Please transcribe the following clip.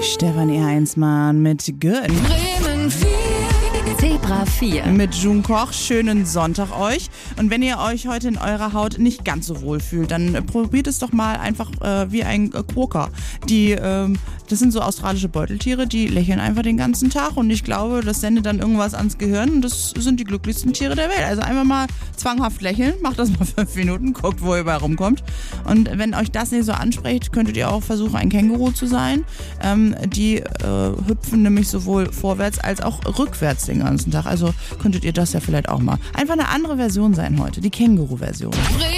Stefanie Heinzmann mit Good. Bremen 4, Zebra 4. Mit June Koch, schönen Sonntag euch. Und wenn ihr euch heute in eurer Haut nicht ganz so wohl fühlt, dann probiert es doch mal einfach wie ein Quokka. Das sind so australische Beuteltiere, die lächeln einfach den ganzen Tag und ich glaube, das sendet dann irgendwas ans Gehirn und das sind die glücklichsten Tiere der Welt. Also einfach mal zwanghaft lächeln, macht das mal 5 Minuten, guckt, wo ihr überall rumkommt. Und wenn euch das nicht so anspricht, könntet ihr auch versuchen, ein Känguru zu sein. Die hüpfen nämlich sowohl vorwärts als auch rückwärts den ganzen Tag. Also könntet ihr das ja vielleicht auch mal. Einfach eine andere Version sein heute, die Känguru-Version.